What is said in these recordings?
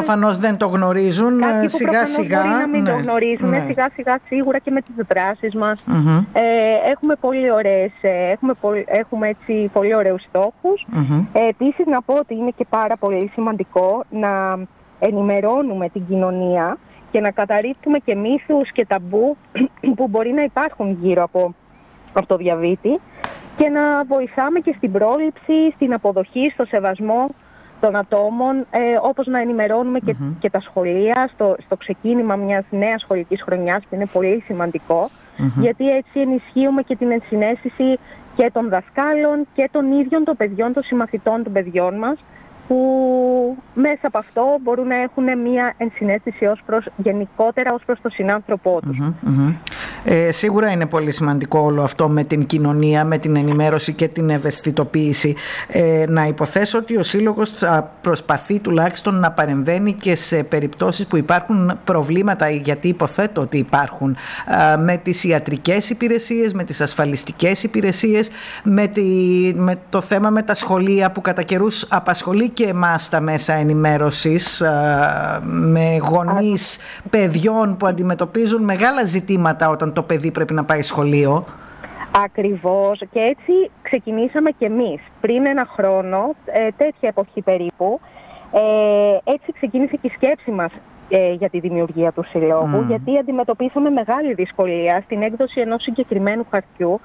προφανώς δεν το γνωρίζουν. Σιγά σιγά μπορεί να μην το γνωρίζουν. Σιγά σιγά σίγουρα και με τις δράσεις μας. Έχουμε πολύ ωραίες, έχουμε έτσι πολύ ωραίους στόχους. Επίσης να πω ότι είναι και πάρα πολύ σημαντικό να ενημερώνουμε την κοινωνία και να καταρρίπτουμε και μύθους και ταμπού που μπορεί να υπάρχουν γύρω από το διαβήτη και να βοηθάμε και στην πρόληψη, στην αποδοχή, στο σεβασμό των ατόμων, όπως να ενημερώνουμε και τα σχολεία στο ξεκίνημα μιας νέας σχολικής χρονιάς, που είναι πολύ σημαντικό, γιατί έτσι ενισχύουμε και την ενσυναίσθηση και των δασκάλων και των ίδιων των παιδιών, των συμμαθητών των παιδιών μας, που μέσα από αυτό μπορούν να έχουν μια ενσυναίσθηση γενικότερα ως προς τον συνάνθρωπό τους. Σίγουρα είναι πολύ σημαντικό όλο αυτό με την κοινωνία, με την ενημέρωση και την ευαισθητοποίηση. Να υποθέσω ότι ο Σύλλογος θα προσπαθεί τουλάχιστον να παρεμβαίνει και σε περιπτώσεις που υπάρχουν προβλήματα, γιατί υποθέτω ότι υπάρχουν, με τις ιατρικές υπηρεσίες, με τις ασφαλιστικές υπηρεσίες, με το θέμα με τα σχολεία που κατά καιρούς απασχολεί και εμάς τα μέσα ενημέρωσης, με γονείς παιδιών που αντιμετωπίζουν μεγάλα ζητήματα όταν το παιδί πρέπει να πάει σχολείο. Ακριβώς, και έτσι ξεκινήσαμε και εμείς πριν ένα χρόνο, τέτοια εποχή περίπου. Έτσι ξεκίνησε και η σκέψη μας για τη δημιουργία του Συλλόγου, γιατί αντιμετωπίσαμε μεγάλη δυσκολία στην έκδοση ενός συγκεκριμένου χαρτιού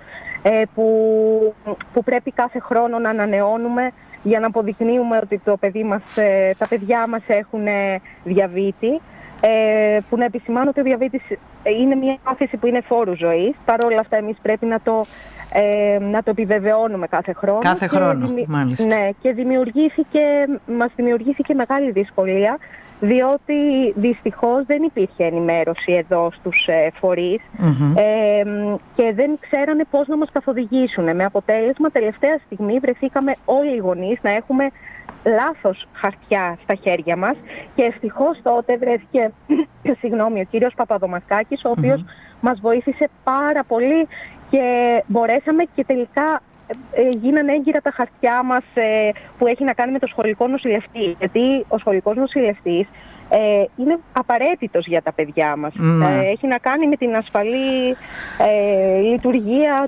που πρέπει κάθε χρόνο να ανανεώνουμε για να αποδεικνύουμε ότι τα παιδιά μας έχουν διαβήτη, που να επισημάνω ότι ο διαβήτης είναι μια πάθηση που είναι φόρου ζωής. Παρ' όλα αυτά εμείς πρέπει να το επιβεβαιώνουμε κάθε χρόνο. Κάθε χρόνο, μάλιστα. Ναι, και μας δημιουργήθηκε μεγάλη δυσκολία, διότι δυστυχώς δεν υπήρχε ενημέρωση εδώ στους φορείς και δεν ξέρανε πώς να μας καθοδηγήσουν. Με αποτέλεσμα, τελευταία στιγμή βρεθήκαμε όλοι οι γονείς να έχουμε λάθος χαρτιά στα χέρια μας και ευτυχώς τότε βρέθηκε ο κύριος Παπαδομασκάκης, ο οποίος μας βοήθησε πάρα πολύ και μπορέσαμε και τελικά γίνανε έγκυρα τα χαρτιά μας που έχει να κάνει με το σχολικό νοσηλευτή, γιατί ο σχολικός νοσηλευτής είναι απαραίτητος για τα παιδιά μας. Έχει να κάνει με την ασφαλή λειτουργία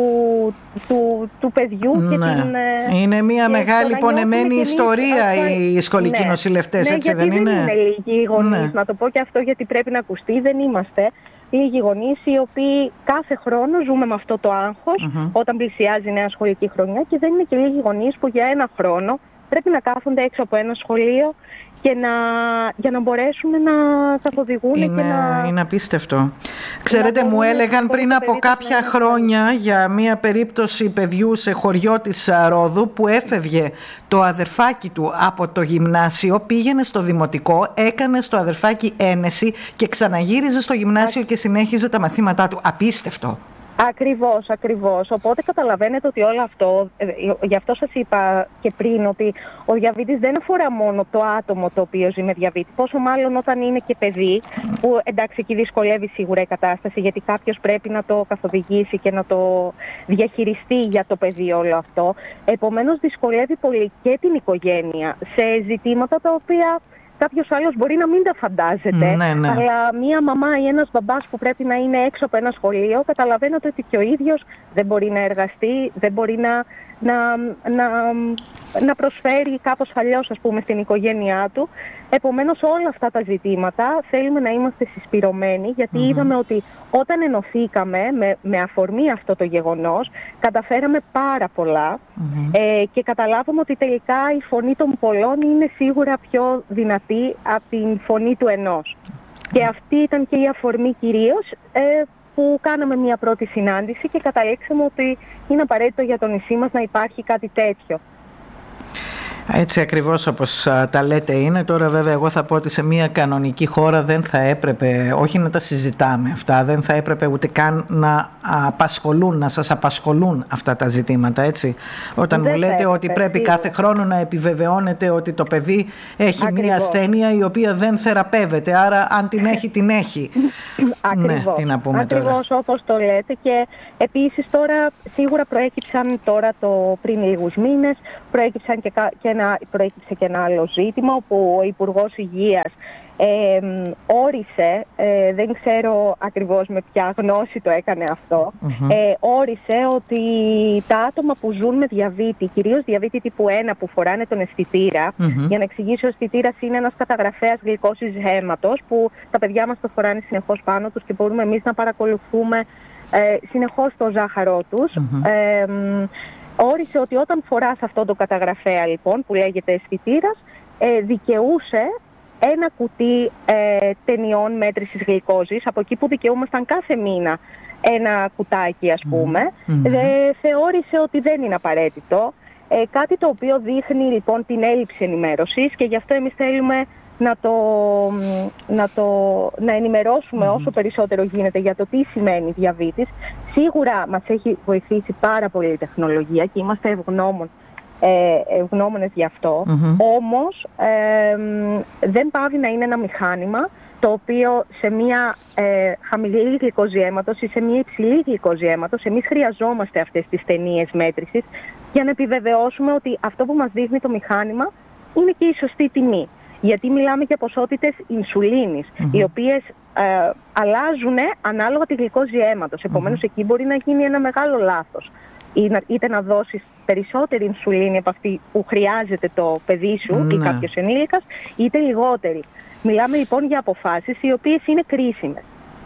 του παιδιού και την... Είναι μια μεγάλη πονεμένη ιστορία οι σχολικοί νοσηλευτές, έτσι δεν είναι? Δεν είναι λίγοι οι γονείς, να το πω και αυτό γιατί πρέπει να ακουστεί, δεν είμαστε λίγοι γονείς οι οποίοι κάθε χρόνο ζούμε με αυτό το άγχος όταν πλησιάζει η νέα σχολική χρονιά, και δεν είναι και λίγοι γονείς που για ένα χρόνο πρέπει να κάθονται έξω από ένα σχολείο και για να μπορέσουν να καθοδηγούν και να... Είναι απίστευτο. Ξέρετε, μου έλεγαν πριν από κάποια χρόνια για μια περίπτωση παιδιού σε χωριό της Ρόδου που έφευγε το αδερφάκι του από το γυμνάσιο, πήγαινε στο δημοτικό, έκανε στο αδερφάκι ένεση και ξαναγύριζε στο γυμνάσιο και συνέχιζε τα μαθήματά του. Απίστευτο. Ακριβώς. Οπότε καταλαβαίνετε ότι όλο αυτό, γι' αυτό σας είπα και πριν ότι ο διαβήτης δεν αφορά μόνο το άτομο το οποίο ζει με διαβήτη, πόσο μάλλον όταν είναι και παιδί, που εντάξει εκεί δυσκολεύει σίγουρα η κατάσταση, γιατί κάποιος πρέπει να το καθοδηγήσει και να το διαχειριστεί για το παιδί όλο αυτό. Επομένως δυσκολεύει πολύ και την οικογένεια σε ζητήματα τα οποία κάποιος άλλος μπορεί να μην τα φαντάζεται, αλλά μία μαμά ή ένας μπαμπάς που πρέπει να είναι έξω από ένα σχολείο, καταλαβαίνετε ότι και ο ίδιος δεν μπορεί να εργαστεί, δεν μπορεί να προσφέρει κάπως αλλιώς, ας πούμε, στην οικογένειά του. Επομένως όλα αυτά τα ζητήματα θέλουμε να είμαστε συσπηρωμένοι, γιατί είδαμε ότι όταν ενωθήκαμε με αφορμή αυτό το γεγονός, καταφέραμε πάρα πολλά και καταλάβαμε ότι τελικά η φωνή των πολλών είναι σίγουρα πιο δυνατή από την φωνή του ενός. Και αυτή ήταν και η αφορμή κυρίως που κάναμε μια πρώτη συνάντηση και καταλήξαμε ότι είναι απαραίτητο για το νησί μας να υπάρχει κάτι τέτοιο. Έτσι ακριβώς όπως τα λέτε είναι. Τώρα βέβαια εγώ θα πω ότι σε μια κανονική χώρα δεν θα έπρεπε, όχι να τα συζητάμε αυτά, δεν θα έπρεπε ούτε καν να απασχολούν, να σας απασχολούν αυτά τα ζητήματα, έτσι. Όταν μου λέτε ότι πρέπει κάθε χρόνο να επιβεβαιώνετε ότι το παιδί έχει μια ασθένεια η οποία δεν θεραπεύεται, άρα αν την έχει την έχει. Ακριβώς, τι να πούμε ακριβώς τώρα. Όπως το λέτε. Και επίσης τώρα σίγουρα προέκυψαν τώρα πριν λίγους μήνες, προέκυψαν και προέκυψε και ένα άλλο ζήτημα, όπου ο Υπουργός Υγείας όρισε, δεν ξέρω ακριβώς με ποια γνώση το έκανε αυτό, όρισε ότι τα άτομα που ζουν με διαβήτη, κυρίως διαβήτη τύπου 1 που φοράνε τον αισθητήρα, για να εξηγήσω, ο αισθητήρας είναι ένας καταγραφέας γλυκώσης αίματος που τα παιδιά μας το φοράνε συνεχώς πάνω τους και μπορούμε εμείς να παρακολουθούμε συνεχώς το ζάχαρό τους. Όρισε ότι όταν φοράς αυτό το καταγραφέα λοιπόν που λέγεται αισθητήρας, δικαιούσε ένα κουτί ταινιών μέτρησης γλυκόζης, από εκεί που δικαιούμασταν κάθε μήνα ένα κουτάκι ας πούμε, θεώρησε ότι δεν είναι απαραίτητο, κάτι το οποίο δείχνει λοιπόν την έλλειψη ενημέρωσης, και γι' αυτό εμείς θέλουμε να ενημερώσουμε όσο περισσότερο γίνεται για το τι σημαίνει διαβήτης. Σίγουρα μας έχει βοηθήσει πάρα πολύ η τεχνολογία και είμαστε ευγνώμονες γι' αυτό. Όμως δεν πάβει να είναι ένα μηχάνημα το οποίο σε μια χαμηλή γλυκόζη αίματος ή σε μια υψηλή γλυκόζη αίματος, εμείς χρειαζόμαστε αυτές τις ταινίες μέτρησης για να επιβεβαιώσουμε ότι αυτό που μας δείχνει το μηχάνημα είναι και η σωστή τιμή. Γιατί μιλάμε για ποσότητες ινσουλίνης, οι οποίες αλλάζουν ανάλογα τη γλυκόζη αίματος. Επομένως, εκεί μπορεί να γίνει ένα μεγάλο λάθος. Είτε να δώσεις περισσότερη ινσουλίνη από αυτή που χρειάζεται το παιδί σου ή κάποιος ενήλικας, είτε λιγότερη. Μιλάμε λοιπόν για αποφάσεις οι οποίες είναι κρίσιμες.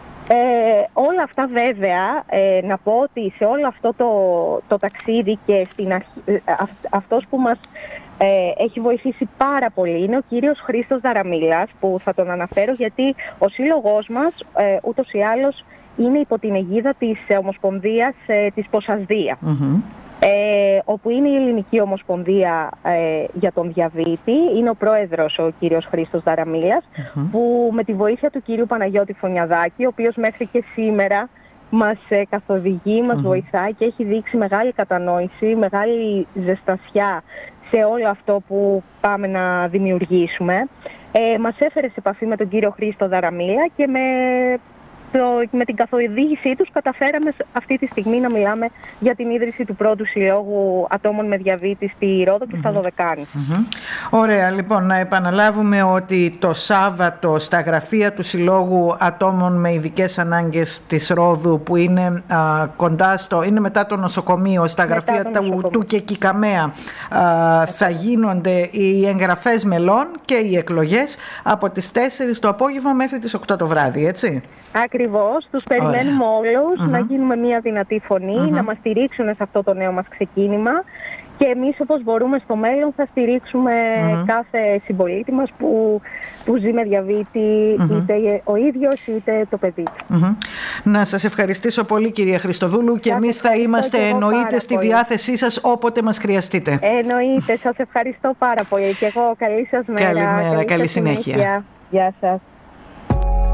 Όλα αυτά βέβαια, να πω ότι σε όλο αυτό το ταξίδι και αυτός που μας έχει βοηθήσει πάρα πολύ είναι ο κύριος Χρήστος Δαραμίλας, που θα τον αναφέρω γιατί ο σύλλογός μας ούτως ή άλλως είναι υπό την αιγίδα της Ομοσπονδίας της Ποσασδία, όπου είναι η Ελληνική Ομοσπονδία για τον Διαβήτη. Είναι ο πρόεδρος ο κύριος Χρήστος Δαραμίλας, που με τη βοήθεια του κύριου Παναγιώτη Φωνιαδάκη, ο οποίος μέχρι και σήμερα μας καθοδηγεί, μας βοηθάει και έχει δείξει μεγάλη κατανόηση, μεγάλη ζεστασιά σε όλο αυτό που πάμε να δημιουργήσουμε, μας έφερε σε επαφή με τον κύριο Χρήστο Δαραμίλα και με την καθοδήγησή τους καταφέραμε αυτή τη στιγμή να μιλάμε για την ίδρυση του πρώτου συλλόγου ατόμων με διαβήτη στη Ρόδο και στα Δωδεκάνη. Ωραία, λοιπόν, να επαναλάβουμε ότι το Σάββατο στα γραφεία του Συλλόγου Ατόμων με Ειδικές Ανάγκες της Ρόδου, που είναι κοντά είναι μετά το νοσοκομείο, στα γραφεία του Κεκικαμέα, θα γίνονται οι εγγραφές μελών και οι εκλογές από τις 4 το απόγευμα μέχρι τις 8 το βράδυ, έτσι? Ακριβώς, τους περιμένουμε όλους να γίνουμε μια δυνατή φωνή, να μας στηρίξουν σε αυτό το νέο μας ξεκίνημα, και εμείς όπως μπορούμε στο μέλλον θα στηρίξουμε κάθε συμπολίτη μας που ζει με διαβήτη, είτε ο ίδιος είτε το παιδί του. Να σας ευχαριστήσω πολύ, κυρία Χριστοδούλου, και εμείς θα είμαστε εννοείται στη διάθεσή σας όποτε μας χρειαστείτε. Εννοείται, σας ευχαριστώ πάρα πολύ και εγώ. Καλή σας μέρα. Καλημέρα, καλή συνέχεια. Γεια σας.